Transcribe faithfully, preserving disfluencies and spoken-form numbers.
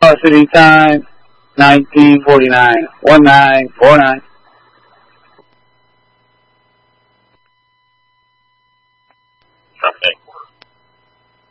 City time, nineteen forty-nine, one nine four nine.